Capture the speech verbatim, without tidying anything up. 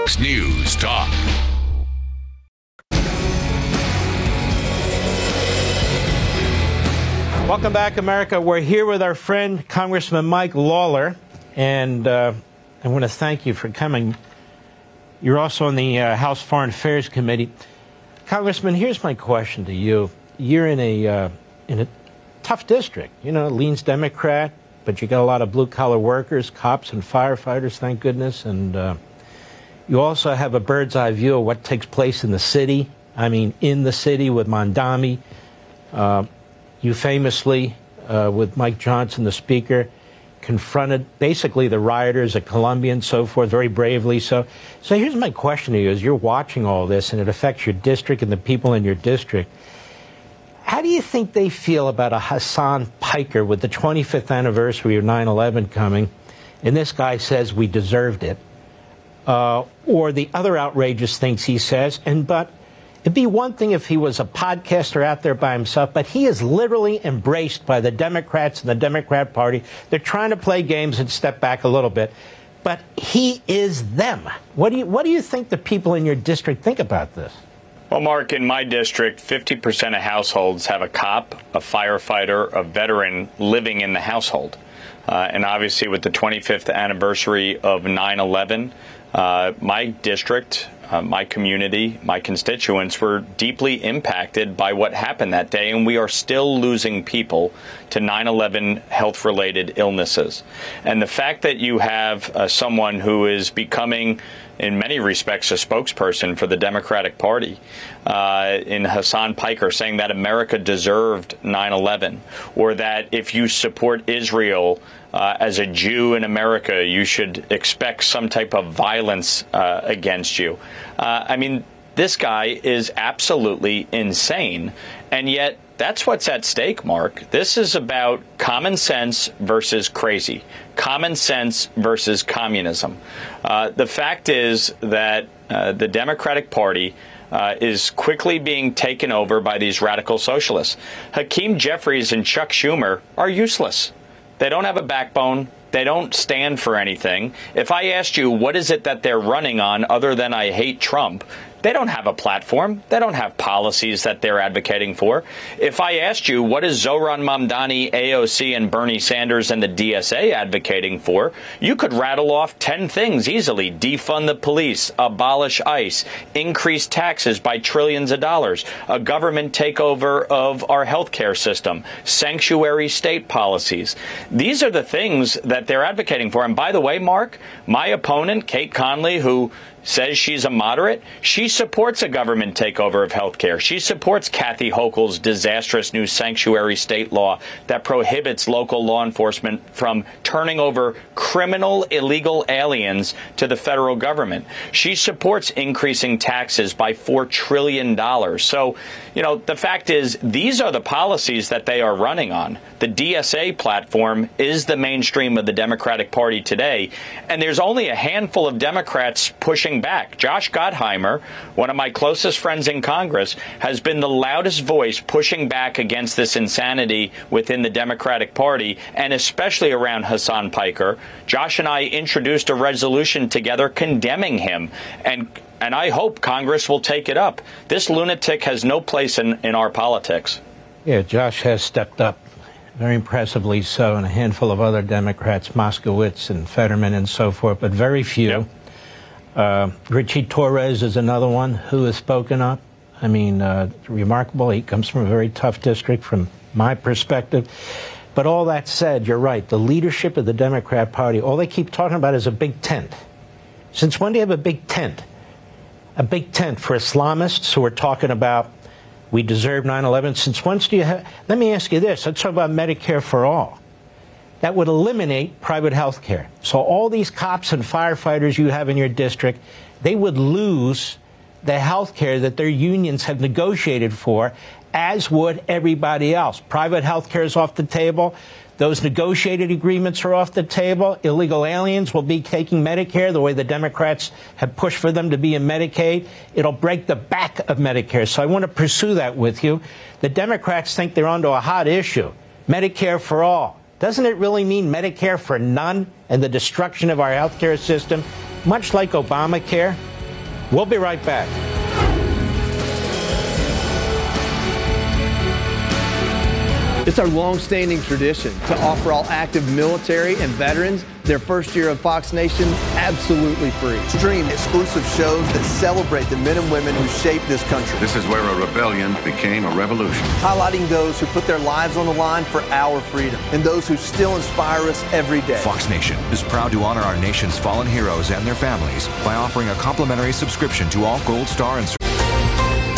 Fox News Talk. Welcome back, America. We're here with our friend, Congressman Mike Lawler, and uh, I want to thank you for coming. You're also on the uh, House Foreign Affairs Committee. Congressman, here's my question to you. You're in a uh, in a tough district, you know, leans Democrat, but you got a lot of blue-collar workers, cops and firefighters, thank goodness, and uh, you also have a bird's-eye view of what takes place in the city. I mean, in the city with Mamdani. Uh, You famously, uh, with Mike Johnson, the Speaker, confronted basically the rioters at Columbia and so forth, very bravely so. So here's my question to you. As you're watching all this and it affects your district and the people in your district, how do you think they feel about a Hasan Piker with the twenty-fifth anniversary of nine eleven coming, and this guy says we deserved it? Uh, or the other outrageous things he says, and but... It'd be one thing if he was a podcaster out there by himself, but he is literally embraced by the Democrats and the Democrat Party. They're trying to play games and step back a little bit, but he is them. What do you, what do you think the people in your district think about this? Well, Mark, in my district, fifty percent of households have a cop, a firefighter, a veteran living in the household. Uh, and obviously, with the twenty-fifth anniversary of nine eleven, uh, my district, Uh, my community, my constituents were deeply impacted by what happened that day, and we are still losing people to nine eleven health-related illnesses. And the fact that you have uh, someone who is becoming, in many respects, a spokesperson for the Democratic Party, uh, in Hasan Piker, saying that America deserved nine eleven, or that if you support Israel uh, as a Jew in America, you should expect some type of violence uh, against you. Uh, I mean, this guy is absolutely insane, and yet that's what's at stake, Mark. This is about common sense versus crazy, common sense versus communism. Uh, the fact is that uh, the Democratic Party uh, is quickly being taken over by these radical socialists. Hakeem Jeffries and Chuck Schumer are useless. They don't have a backbone. They don't stand for anything. If I asked you what is it that they're running on other than I hate Trump, they don't have a platform. They don't have policies that they're advocating for. If I asked you what is Zohran Mamdani, A O C, and Bernie Sanders and the D S A advocating for, you could rattle off ten things easily. Defund the police, abolish ICE, increase taxes by trillions of dollars, a government takeover of our healthcare system, sanctuary state policies. These are the things that they're advocating for. And by the way, Mark, my opponent, Kate Conley, who says she's a moderate, she supports a government takeover of health care. She supports Kathy Hochul's disastrous new sanctuary state law that prohibits local law enforcement from turning over criminal illegal aliens to the federal government. She supports increasing taxes by four trillion dollars. So, you know, the fact is, these are the policies that they are running on. The D S A platform is the mainstream of the Democratic Party today, and there's only a handful of Democrats pushing back. Josh Gottheimer, one of my closest friends in Congress, has been the loudest voice pushing back against this insanity within the Democratic Party, and especially around Hasan Piker. Josh and I introduced a resolution together condemning him, and and I hope Congress will take it up. This lunatic has no place in, in our politics. Yeah, Josh has stepped up, very impressively so, and a handful of other Democrats, Moskowitz and Fetterman and so forth, but very few. Yep. Uh, Richie Torres is another one who has spoken up. I mean, uh, remarkable. He comes from a very tough district from my perspective. But all that said, you're right. The leadership of the Democrat Party, all they keep talking about is a big tent. Since when do you have a big tent? A big tent for Islamists who are talking about we deserve nine eleven. Since when do you have? Let me ask you this. Let's talk about Medicare for all. That would eliminate private health care. So all these cops and firefighters you have in your district, they would lose the health care that their unions have negotiated for, as would everybody else. Private health care is off the table. Those negotiated agreements are off the table. Illegal aliens will be taking Medicare the way the Democrats have pushed for them to be in Medicaid. It'll break the back of Medicare. So I want to pursue that with you. The Democrats think they're onto a hot issue, Medicare for all. Doesn't it really mean Medicare for none and the destruction of our health care system, much like Obamacare? We'll be right back. It's our long-standing tradition to offer all active military and veterans their first year of Fox Nation absolutely free. Stream exclusive shows that celebrate the men and women who shaped this country. This is where a rebellion became a revolution. Highlighting those who put their lives on the line for our freedom and those who still inspire us every day. Fox Nation is proud to honor our nation's fallen heroes and their families by offering a complimentary subscription to all Gold Star and